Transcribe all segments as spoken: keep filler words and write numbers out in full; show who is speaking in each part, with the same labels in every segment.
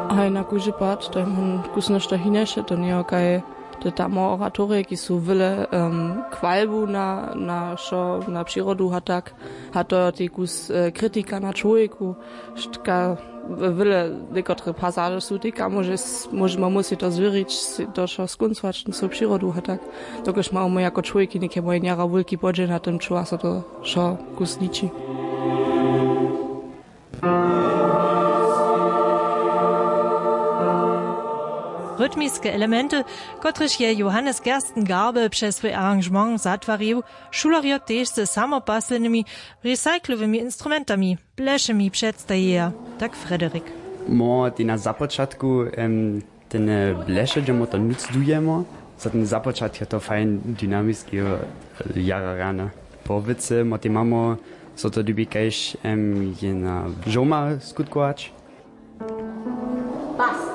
Speaker 1: A na kuži pad, to je on kusno što hineše, to nije okaj, to tam oratorije, ki su vile um, kvalbu na, na, šo, na přirodu, ha tak, ha to ti kus uh, kritika na človeku, štka vile nekotre pasáže sú, tika môže, môžeme musí to zvyriť, to čo skuncovať sú přirodu, ha tak, dokož máme jako človeky neke moje njara vulky podže na tom, čo sa to šo kus ličí.
Speaker 2: Rytmiske elementy, kotryż je Johannes Gerstengarbe przez swój arrangement zatwarił, szulariot też ze samopaslnymi, recyklowymi instrumentami, bleszymi przedstaje, tak Frederik.
Speaker 3: Mo ty na započatku um, ten blesze, gdzie mo to nic dujemo, za ten započat je to fajn dynamiski jara rana. Po wice mo ty mamo, so to lubi kajś um, je na żoma skutkować.
Speaker 4: Bas.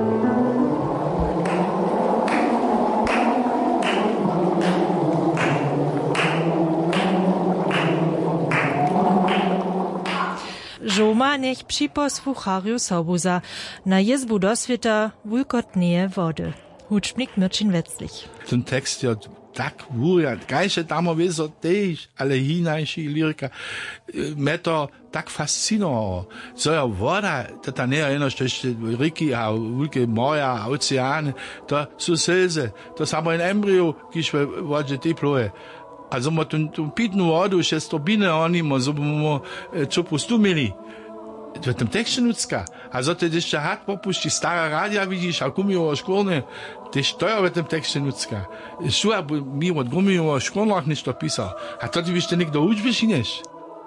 Speaker 2: Żoma niech przyposłuchariu sobuza na jezbu do świata wulkotnieje wody. Hucznik Mirčin Wetzlich.
Speaker 5: Ten tekst je tak wujat, gajše tamo wieso też, ale hinajši lirika, me to tak fascinowało. Co je woda, to ta nie je to jeszcze riki, a wielkie morja, oceany, to są slzy, to samo en embryo, kiż w wodzie tepluje. Also ma tu, tu pitnu vodu, še stopine onimo, so bomo čo postumili. V tem tekstu nucka. A zato je še hat popušti stara radija, vidiš, a gumijovo školne, tež to je v tem tekstu nucka. Šua bi mi od gumijovo školnah nešto pisal. A to ti viš te nekdo učbiš ineš.